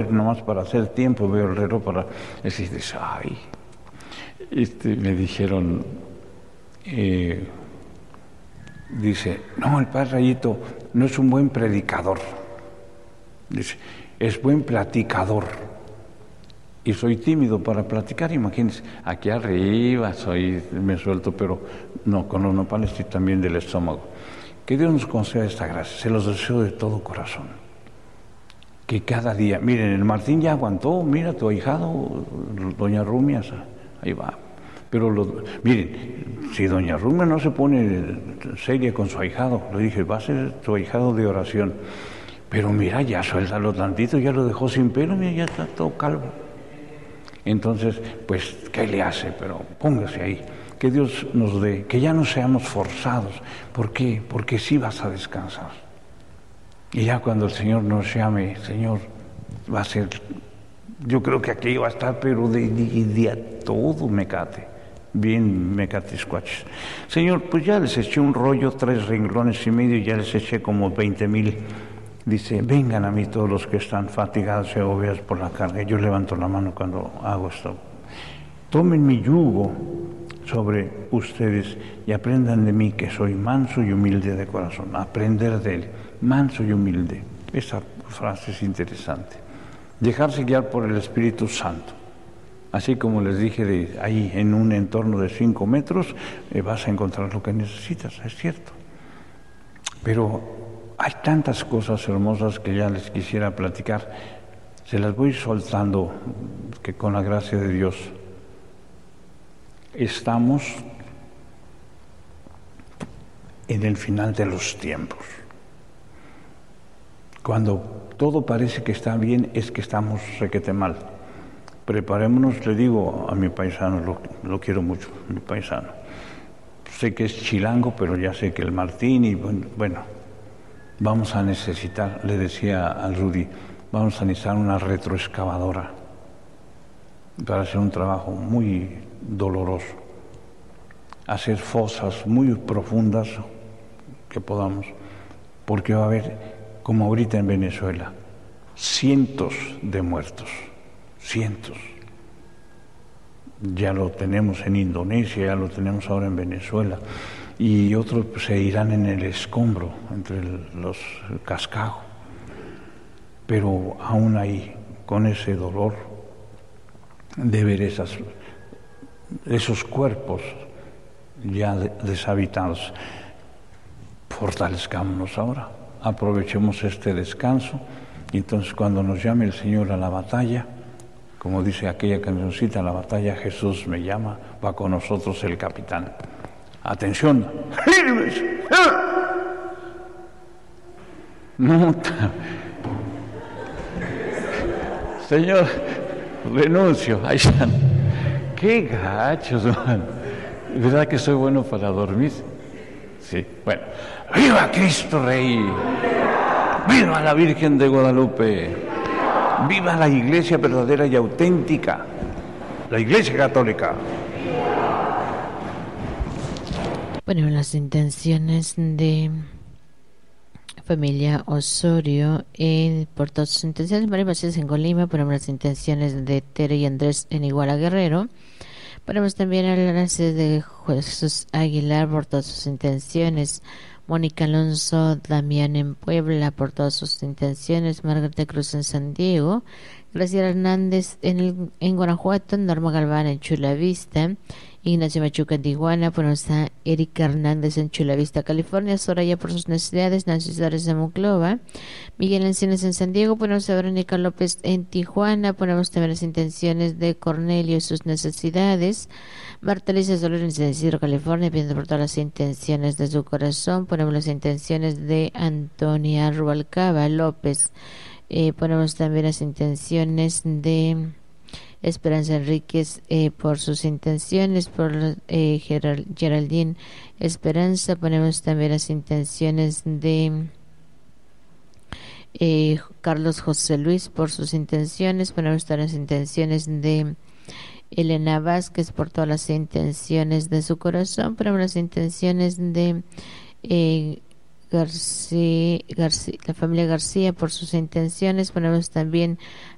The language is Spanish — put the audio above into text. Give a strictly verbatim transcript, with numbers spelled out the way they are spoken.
nomás para hacer tiempo, veo el reloj para decir, ay, este, me dijeron, eh, dice, no, el padre Rayito no es un buen predicador, dice, es buen platicador. Y soy tímido para platicar, imagínense, aquí arriba soy, me suelto, pero no, con los nopales y también del estómago. Que Dios nos conceda esta gracia, se los deseo de todo corazón. Que cada día, miren, el Martín ya aguantó, mira tu ahijado, doña Rumia, ahí va. Pero, lo, miren, si doña Rumia no se pone seria con su ahijado, le dije, va a ser tu ahijado de oración. Pero mira, ya suéltalo tantito, ya lo dejó sin pelo, mira, ya está todo calvo. Entonces, pues, ¿qué le hace? Pero póngase ahí. Que Dios nos dé, que ya no seamos forzados. ¿Por qué? Porque sí vas a descansar. Y ya cuando el Señor nos llame, Señor, va a ser, yo creo que aquí va a estar, pero de, de, de a todo mecate, bien mecatiscuaches. Señor, pues ya les eché un rollo, tres renglones y medio, ya les eché como veinte mil. Dice, vengan a mí todos los que están fatigados y agobiados por la carga. Yo levanto la mano cuando hago esto. Tomen mi yugo sobre ustedes y aprendan de mí que soy manso y humilde de corazón. Aprender de él, manso y humilde. Esa frase es interesante. Dejarse guiar por el Espíritu Santo. Así como les dije, de ahí en un entorno de cinco metros eh, vas a encontrar lo que necesitas, es cierto. Pero hay tantas cosas hermosas que ya les quisiera platicar. Se las voy soltando, que con la gracia de Dios estamos en el final de los tiempos. Cuando todo parece que está bien, es que estamos requete mal. Preparémonos, le digo a mi paisano, lo, lo quiero mucho, mi paisano. Sé que es chilango, pero ya sé que el Martín y bueno, bueno, vamos a necesitar, le decía al Rudy, vamos a necesitar una retroexcavadora para hacer un trabajo muy doloroso, hacer fosas muy profundas que podamos, porque va a haber, como ahorita en Venezuela, cientos de muertos, cientos. Ya lo tenemos en Indonesia, ya lo tenemos ahora en Venezuela, y otros pues, se irán en el escombro, entre el, los cascajos. Pero aún ahí, con ese dolor de ver esas, esos cuerpos ya de, deshabitados, fortalezcámonos ahora, aprovechemos este descanso, y entonces cuando nos llame el Señor a la batalla, como dice aquella cancioncita, la batalla Jesús me llama, va con nosotros el capitán. Atención, firmes. No, Señor, renuncio. Ahí están. Qué gachos, man. ¿Verdad que soy bueno para dormir? Sí, bueno. ¡Viva Cristo Rey! ¡Viva la Virgen de Guadalupe! ¡Viva la Iglesia verdadera y auténtica! La Iglesia Católica. Bueno, las intenciones de familia Osorio eh, por todas sus intenciones, María Mercedes en Colima, ponemos las intenciones de Tere y Andrés en Iguala Guerrero, ponemos también a la gracia de Jesús Aguilar por todas sus intenciones, Mónica Alonso Damián en Puebla por todas sus intenciones, Margarita Cruz en San Diego, Graciela Hernández en, el, en Guanajuato, Norma Galván en Chula Vista, Ignacio Machuca en Tijuana, ponemos a Erika Hernández en Chula Vista, California, Soraya por sus necesidades, Nancy Suárez de Monclova, Miguel Encinas en San Diego, ponemos a Verónica López en Tijuana, ponemos también las intenciones de Cornelio y sus necesidades, Marta Alicia Soler en San Isidro, California, pidiendo por todas las intenciones de su corazón, ponemos las intenciones de Antonia Rubalcaba López, eh, ponemos también las intenciones de Esperanza Enríquez eh, por sus intenciones, por eh, Gerald, Geraldine Esperanza, ponemos también las intenciones de eh, Carlos José Luis por sus intenciones, ponemos también las intenciones de Elena Vázquez por todas las intenciones de su corazón, ponemos las intenciones de eh, García, García, la familia García por sus intenciones, ponemos también